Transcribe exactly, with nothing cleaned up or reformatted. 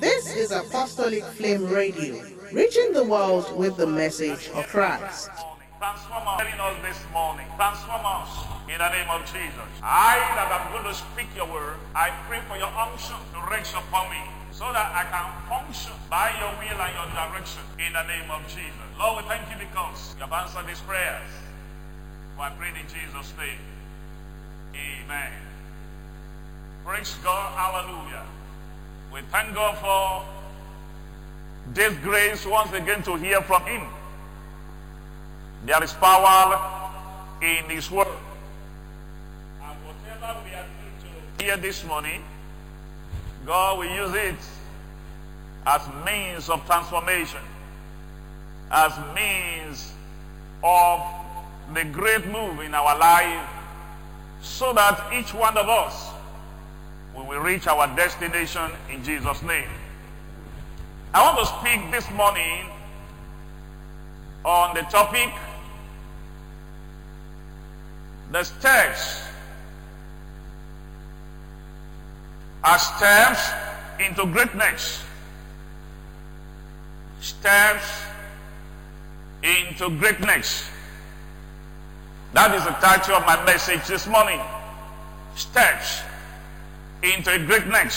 This is Apostolic Flame Radio, reaching the world with the message of Christ. Transform us, telling us this morning. Transform us in the name of Jesus. I that am going to speak your word, I pray for your unction to rest upon me so that I can function by your will and your direction in the name of Jesus. Lord, we thank you because you have answered these prayers. For I pray in Jesus' name. Amen. Praise God. Hallelujah. We thank God for this grace once again to hear from him. There is power in his word. And whatever we are going to hear this morning, God will use it as means of transformation, as means of the great move in our life, so that each one of us will reach our destination in Jesus' name. I want to speak this morning on the topic, the steps are steps into greatness. Steps into greatness. That is the title of my message this morning. Steps into greatness.